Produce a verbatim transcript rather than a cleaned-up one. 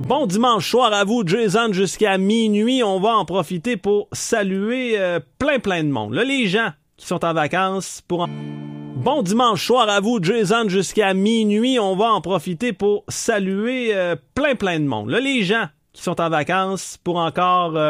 Bon dimanche soir à vous, Jason, jusqu'à minuit. On va en profiter pour saluer euh, plein plein de monde. Là, les gens qui sont en vacances pour en... Bon dimanche soir à vous, Jason, jusqu'à minuit. On va en profiter pour saluer euh, plein plein de monde. Là, les gens qui sont en vacances pour encore... Euh,